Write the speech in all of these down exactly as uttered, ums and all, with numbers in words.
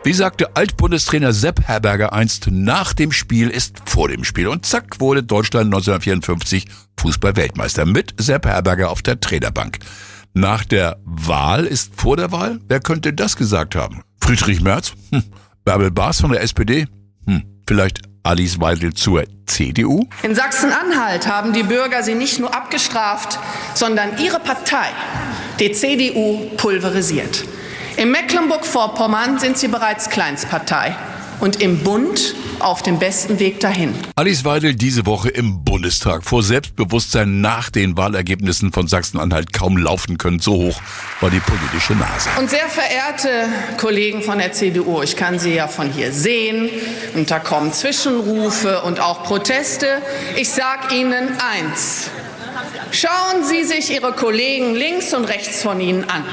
Wie sagte Altbundestrainer Sepp Herberger einst, nach dem Spiel ist vor dem Spiel. Und zack wurde Deutschland neunzehnhundertvierundfünfzig Fußball-Weltmeister mit Sepp Herberger auf der Trainerbank. Nach der Wahl ist vor der Wahl? Wer könnte das gesagt haben? Friedrich Merz? Hm. Bärbel Baas von der S P D? Hm. Vielleicht Alice Weidel zur C D U? In Sachsen-Anhalt haben die Bürger sie nicht nur abgestraft, sondern ihre Partei, die C D U, pulverisiert. In Mecklenburg-Vorpommern sind sie bereits Kleinstpartei und im Bund auf dem besten Weg dahin. Alice Weidel diese Woche im Bundestag. Vor Selbstbewusstsein nach den Wahlergebnissen von Sachsen-Anhalt kaum laufen können. So hoch war die politische Nase. Und sehr verehrte Kollegen von der C D U, ich kann Sie ja von hier sehen. Und da kommen Zwischenrufe und auch Proteste. Ich sage Ihnen eins. Schauen Sie sich Ihre Kollegen links und rechts von Ihnen an.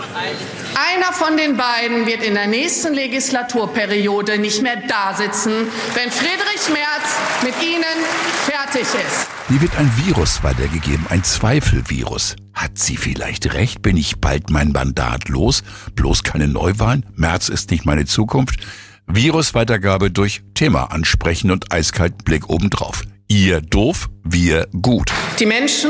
Einer von den beiden wird in der nächsten Legislaturperiode nicht mehr da sitzen, wenn Friedrich Merz mit Ihnen fertig ist. Mir wird ein Virus weitergegeben, ein Zweifelvirus. Hat sie vielleicht recht? Bin ich bald mein Mandat los? Bloß keine Neuwahlen? Merz ist nicht meine Zukunft? Virusweitergabe durch Thema ansprechen und eiskalt Blick obendrauf. Ihr doof, wir gut. Die Menschen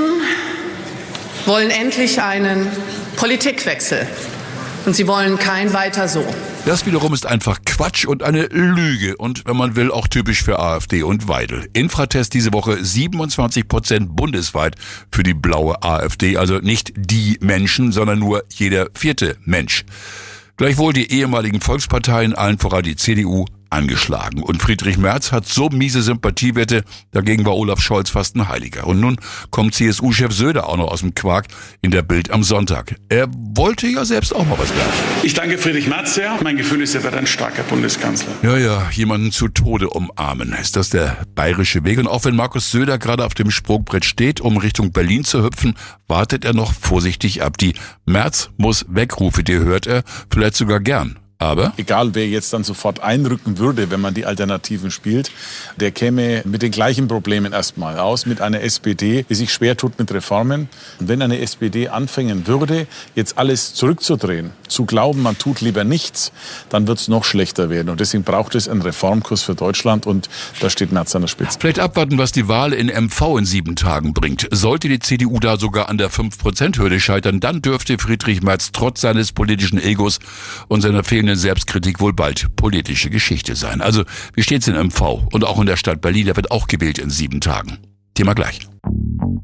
wollen endlich einen Politikwechsel. Und sie wollen kein weiter so. Das wiederum ist einfach Quatsch und eine Lüge. Und wenn man will, auch typisch für AfD und Weidel. Infratest diese Woche siebenundzwanzig Prozent bundesweit für die blaue AfD. Also nicht die Menschen, sondern nur jeder vierte Mensch. Gleichwohl die ehemaligen Volksparteien, allen voran die C D U, angeschlagen. Und Friedrich Merz hat so miese Sympathiewerte, dagegen war Olaf Scholz fast ein Heiliger. Und nun kommt C S U-Chef Söder auch noch aus dem Quark in der Bild am Sonntag. Er wollte ja selbst auch mal was werden. Ich danke Friedrich Merz sehr. Mein Gefühl ist, er wird ein starker Bundeskanzler. Ja, ja, jemanden zu Tode umarmen. Ist das der bayerische Weg? Und auch wenn Markus Söder gerade auf dem Sprungbrett steht, um Richtung Berlin zu hüpfen, wartet er noch vorsichtig ab. Die Merz muss Wegrufe, die hört er vielleicht sogar gern. Aber egal, wer jetzt dann sofort einrücken würde, wenn man die Alternativen spielt, der käme mit den gleichen Problemen erstmal aus, mit einer S P D, die sich schwer tut mit Reformen. Und wenn eine S P D anfangen würde, jetzt alles zurückzudrehen, zu glauben, man tut lieber nichts, dann wird es noch schlechter werden. Und deswegen braucht es einen Reformkurs für Deutschland und da steht Merz an der Spitze. Vielleicht abwarten, was die Wahl in M V in sieben Tagen bringt. Sollte die C D U da sogar an der fünf Prozent Hürde scheitern, dann dürfte Friedrich Merz trotz seines politischen Egos und seiner fehlenden Selbstkritik wohl bald politische Geschichte sein. Also, wie steht's in M V? Und auch in der Stadt Berlin, da wird auch gewählt in sieben Tagen. Thema gleich.